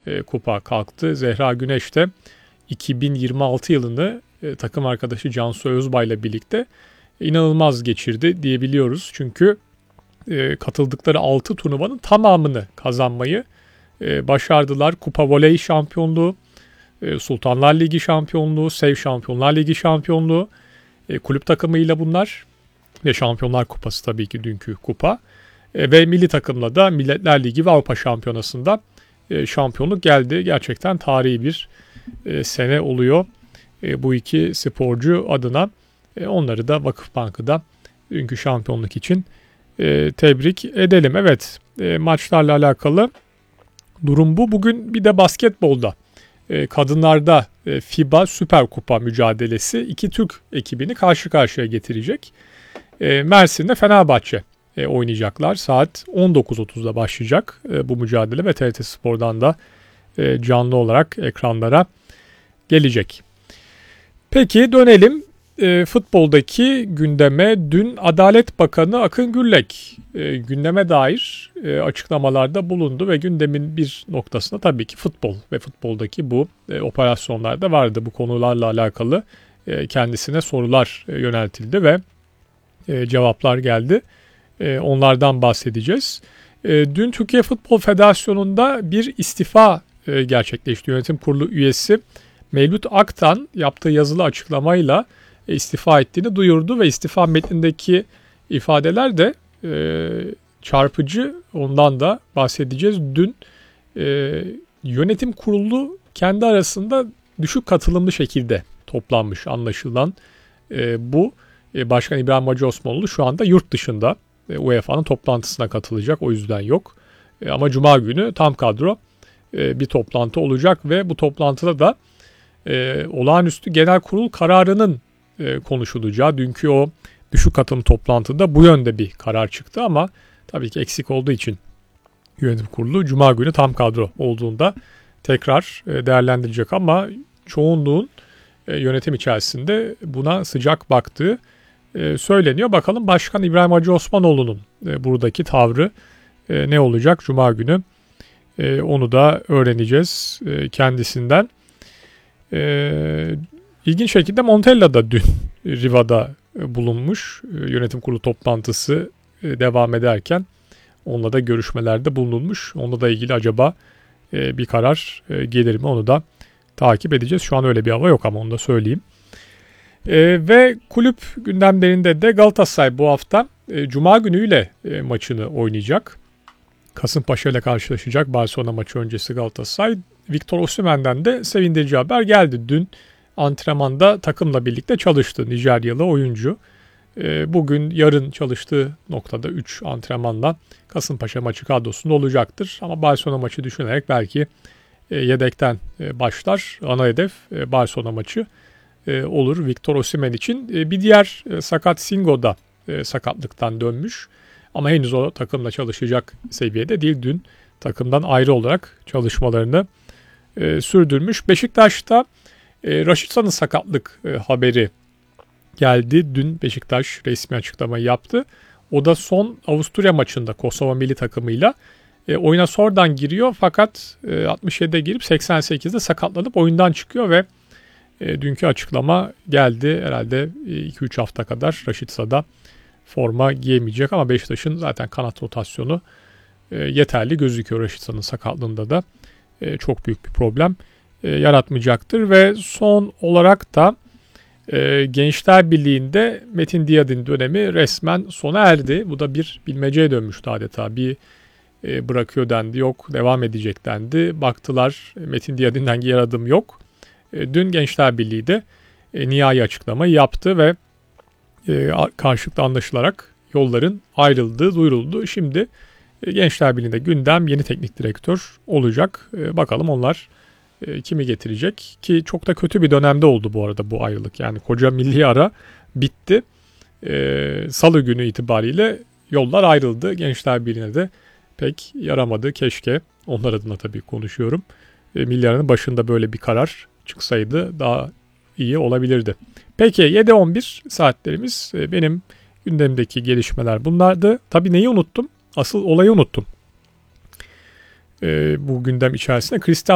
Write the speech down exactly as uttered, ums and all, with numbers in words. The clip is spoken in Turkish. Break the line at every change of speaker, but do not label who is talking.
e, kupa kalktı. Zehra Güneş de iki bin yirmi altı yılını e, takım arkadaşı Cansu Özbay ile birlikte inanılmaz geçirdi diyebiliyoruz. Çünkü e, katıldıkları altı turnuvanın tamamını kazanmayı e, başardılar. Kupa Voley şampiyonluğu, e, Sultanlar Ligi şampiyonluğu, Sev Şampiyonlar Ligi şampiyonluğu, e, kulüp takımıyla bunlar ve Şampiyonlar Kupası tabii ki dünkü kupa. E, ve milli takımla da Milletler Ligi ve Avrupa Şampiyonası'nda e, şampiyonluk geldi. Gerçekten tarihi bir e, sene oluyor e, bu iki sporcu adına. E, onları da Vakıfbank'ı da dünkü şampiyonluk için e, tebrik edelim. Evet, e, maçlarla alakalı durum bu. Bugün bir de basketbolda e, kadınlarda e, FIBA Süper Kupa mücadelesi iki Türk ekibini karşı karşıya getirecek. E, Mersin'de Fenerbahçe e, oynayacaklar. Saat on dokuz otuzda başlayacak e, bu mücadele ve T R T Spor'dan da e, canlı olarak ekranlara gelecek. Peki dönelim e, futboldaki gündeme. Dün Adalet Bakanı Akın Gürlek e, gündeme dair e, açıklamalarda bulundu ve gündemin bir noktasında tabii ki futbol ve futboldaki bu e, operasyonlarda vardı. Bu konularla alakalı e, kendisine sorular e, yöneltildi ve e, cevaplar geldi. E, onlardan bahsedeceğiz. E, dün Türkiye Futbol Federasyonu'nda bir istifa e, gerçekleşti. Yönetim Kurulu üyesi Mevlüt Aktan yaptığı yazılı açıklamayla e, istifa ettiğini duyurdu ve istifa metnindeki ifadeler de e, çarpıcı. Ondan da bahsedeceğiz. Dün e, yönetim kurulu kendi arasında düşük katılımlı şekilde toplanmış anlaşılan e, bu. E, Başkan İbrahim Hacı Osmanoğlu şu anda yurt dışında. U E F A'nın toplantısına katılacak, o yüzden yok. E, ama Cuma günü tam kadro e, bir toplantı olacak ve bu toplantıda da e, olağanüstü genel kurul kararının e, konuşulacağı. Dünkü o düşük katılım toplantıda bu yönde bir karar çıktı ama tabii ki eksik olduğu için yönetim kurulu Cuma günü tam kadro olduğunda tekrar e, değerlendirecek ama çoğunluğun e, yönetim içerisinde buna sıcak baktığı e, söyleniyor. Bakalım Başkan İbrahim Hacı Osmanoğlu'nun e, buradaki tavrı e, ne olacak Cuma günü? E, onu da öğreneceğiz e, kendisinden. E, ilginç şekilde Montella da dün Riva'da e, bulunmuş. E, yönetim kurulu toplantısı e, devam ederken onunla da görüşmelerde bulunulmuş. Onunla da ilgili acaba e, bir karar e, gelir mi, onu da takip edeceğiz. Şu an öyle bir hava yok ama onu da söyleyeyim. E, ve kulüp gündemlerinde de Galatasaray bu hafta e, Cuma günüyle e, maçını oynayacak. Kasımpaşa ile karşılaşacak. Barcelona maçı öncesi Galatasaray. Victor Osimhen'den de sevindirici haber geldi. Dün antrenmanda takımla birlikte çalıştı Nijeryalı oyuncu. E, bugün yarın çalıştığı noktada üç antrenmanla Kasımpaşa maçı kadrosunda olacaktır. Ama Barcelona maçı düşünerek belki e, yedekten e, başlar. Ana hedef e, Barcelona maçı e, olur Victor Osimhen için. E, bir diğer e, sakat Singo da e, sakatlıktan dönmüş. Ama henüz o takımla çalışacak seviyede değil. Dün takımdan ayrı olarak çalışmalarını e, sürdürmüş. Beşiktaş'ta e, Raşitsa'nın sakatlık e, haberi geldi. Dün Beşiktaş resmi açıklamayı yaptı. O da son Avusturya maçında Kosova milli takımıyla e, oyuna sonradan giriyor. Fakat e, altmış yedide girip seksen sekizde sakatlanıp oyundan çıkıyor ve e, dünkü açıklama geldi. Herhalde iki üç hafta kadar Raşitsa'da forma giyemeyecek ama Beşiktaş'ın zaten kanat rotasyonu e, yeterli gözüküyor. Raşitsa'nın sakatlığında da e, çok büyük bir problem e, yaratmayacaktır. Ve son olarak da e, Gençler Birliği'nde Metin Diyadin dönemi resmen sona erdi. Bu da bir bilmeceye dönmüştü adeta. Bir e, bırakıyor dendi, yok devam edecek dendi. Baktılar Metin Diyadin'den geri adım yok. E, dün Gençler Birliği de e, nihai açıklamayı yaptı ve e, karşılıklı anlaşılarak yolların ayrıldığı duyuruldu. Şimdi e, Gençler Birliği'nde gündem yeni teknik direktör olacak. E, bakalım onlar e, kimi getirecek ki çok da kötü bir dönemde oldu bu arada bu ayrılık. Yani koca milli ara bitti. E, Salı günü itibariyle yollar ayrıldı. Gençler Birliği'ne de pek yaramadı. Keşke onlar adına tabii konuşuyorum. E, milli aranın başında böyle bir karar çıksaydı daha iyi olabilirdi. Peki yedi on bir saatlerimiz benim gündemdeki gelişmeler bunlardı. Tabii neyi unuttum? Asıl olayı unuttum. Ee, bu gündem içerisinde Cristiano